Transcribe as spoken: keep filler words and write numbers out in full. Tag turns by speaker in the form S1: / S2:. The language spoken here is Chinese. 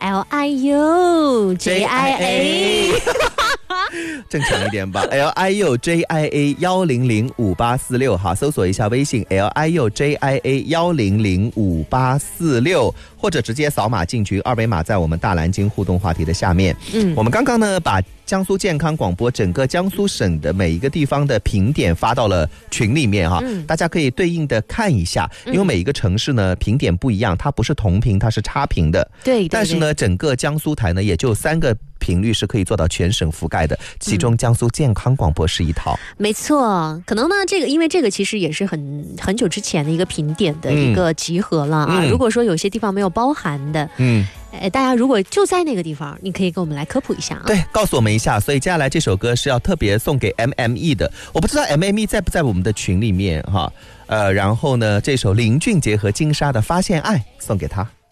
S1: L I U J I A
S2: 正常一点吧 L I U J I A 一零零五八四六，好，搜索一下微信 L I U J I A 一零零五八四六，或者直接扫码进群，二维码在我们大蓝鲸互动话题的下面。嗯，我们刚刚呢把江苏健康广播整个江苏省的每一个地方的评点发到了群里面哈、嗯，大家可以对应的看一下，因为每一个城市呢评点不一样，它不是同评，它是差评的。
S1: 对, 对, 对，
S2: 但是呢，整个江苏台呢也就三个频率是可以做到全省覆盖的，其中江苏健康广播是一套。
S1: 嗯、没错，可能呢这个因为这个其实也是很很久之前的一个评点的一个集合了啊。嗯、如果说有些地方没有包含的，嗯。呃，大家如果就在那个地方，你可以跟我们来科普一下啊。
S2: 对，告诉我们一下。所以接下来这首歌是要特别送给 M M E 的，我不知道 M M E 在不在我们的群里面哈。呃，然后呢，这首林俊杰和金莎的《发现爱》送给他。